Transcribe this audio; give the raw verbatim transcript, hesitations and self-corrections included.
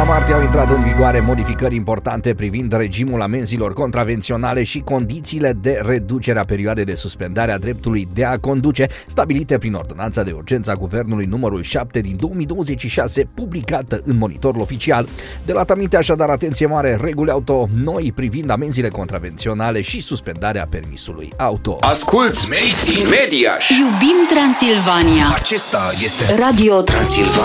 luna martie au intrat în vigoare modificări importante privind regimul amenzilor contravenționale și condițiile de reducere a perioadei de suspendare a dreptului de a conduce, stabilite prin ordonanța de urgență a Guvernului numărul șapte din două mii douăzeci și șase, publicată în Monitorul Oficial. De la aminte așadar, atenție mare, reguli auto noi privind amenzile contravenționale și suspendarea permisului auto. Asculți Made in Mediaș! Iubim Transilvania! Acesta este Radio Transilvania.